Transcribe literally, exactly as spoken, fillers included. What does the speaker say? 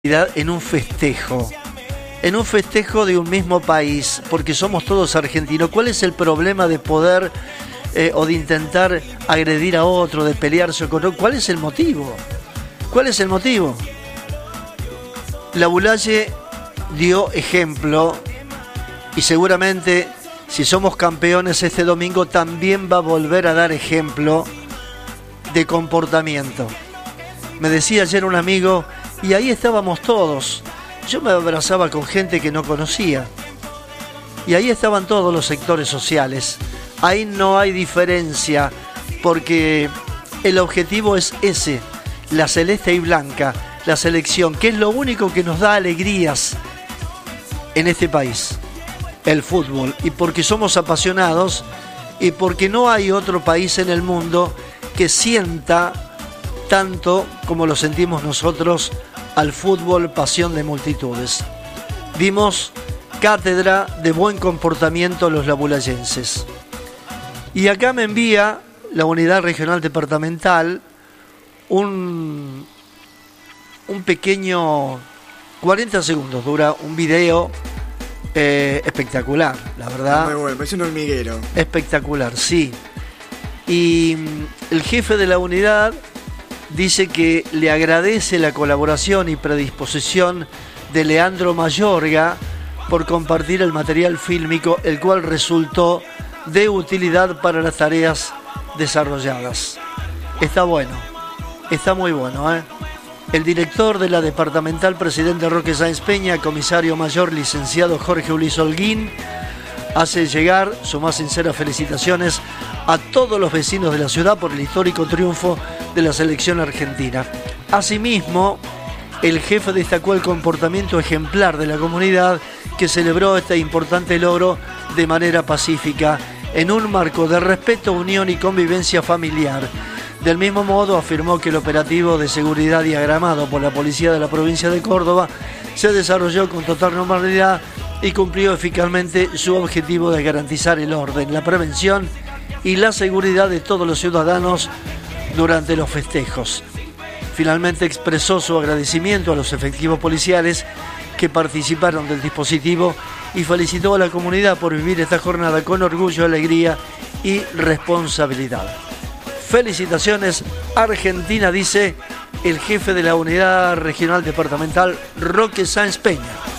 en un festejo, en un festejo de un mismo país, porque somos todos argentinos. ¿Cuál es el problema de poder eh, o de intentar agredir a otro, de pelearse con otro? ¿Cuál es el motivo? ¿Cuál es el motivo? Laboulaye dio ejemplo y seguramente si somos campeones este domingo también va a volver a dar ejemplo de comportamiento. Me decía ayer un amigo, y ahí estábamos todos. Yo me abrazaba con gente que no conocía. Y ahí estaban todos los sectores sociales. Ahí no hay diferencia, porque el objetivo es ese, la celeste y blanca, la selección, que es lo único que nos da alegrías en este país, el fútbol. Y porque somos apasionados y porque no hay otro país en el mundo que sienta tanto como lo sentimos nosotros al fútbol, pasión de multitudes. Dimos cátedra de buen comportamiento a los laboulayenses. Y acá me envía la Unidad Regional Departamental un, un pequeño, cuarenta segundos dura, un video eh, espectacular, la verdad. Muy bueno, parece un hormiguero. Espectacular, sí. Y el jefe de la unidad dice que le agradece la colaboración y predisposición de Leandro Mayorga por compartir el material fílmico, el cual resultó de utilidad para las tareas desarrolladas. Está bueno, está muy bueno, ¿eh? El director de la departamental, presidente Roque Sáenz Peña, comisario mayor, licenciado Jorge Ulis Holguín, hace llegar sus más sinceras felicitaciones a todos los vecinos de la ciudad por el histórico triunfo de la selección argentina. Asimismo, el jefe destacó el comportamiento ejemplar de la comunidad que celebró este importante logro de manera pacífica, en un marco de respeto, unión y convivencia familiar. Del mismo modo, afirmó que el operativo de seguridad diagramado por la policía de la provincia de Córdoba se desarrolló con total normalidad y cumplió eficazmente su objetivo de garantizar el orden, la prevención y la seguridad de todos los ciudadanos durante los festejos. Finalmente expresó su agradecimiento a los efectivos policiales que participaron del dispositivo y felicitó a la comunidad por vivir esta jornada con orgullo, alegría y responsabilidad. Felicitaciones, Argentina, dice el jefe de la Unidad Regional Departamental, Roque Sáenz Peña.